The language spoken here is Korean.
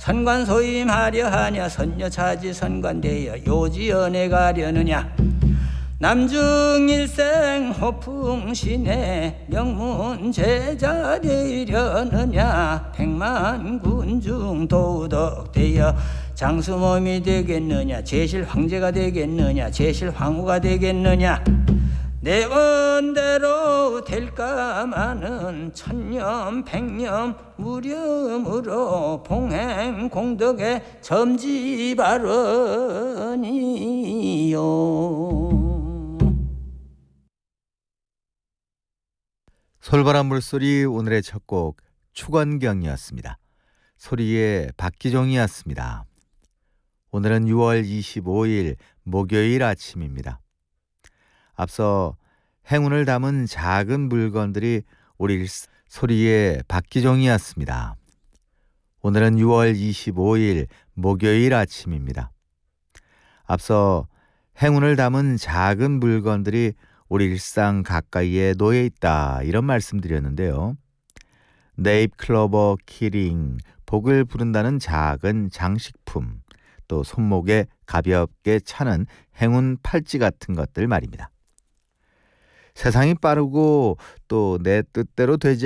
선관 소임하려 하냐 선녀 차지 선관되어 요지연에 가려느냐 남중일생 호풍신에 명문 제자 되려느냐 백만 군중 도덕되어 장수몸이 되겠느냐 제실 황제가 되겠느냐 제실 황후가 되겠느냐 내 원대로 될까마는 천년 백년 무렴으로 봉행 공덕의 점지 발언이요. 솔바람 물소리 오늘의 첫 곡 추건경이었습니다. 소리의 박기종이었습니다. 오늘은 6월 25일 목요일 아침입니다. 앞서 행운을 담은 작은 물건들이 우리 소리의 박기종이었습니다. 오늘은 6월 25일 목요일 아침입니다. 앞서 행운을 담은 작은 물건들이 우리 일상 가까이에 놓여 있다 이런 말씀드렸는데요. 네잎클로버 키링, 복을 부른다는 작은 장식품, 또 손목에 가볍게 차는 행운 팔찌 같은 것들 말입니다. 세상이 빠르고 또 내 뜻대로 되지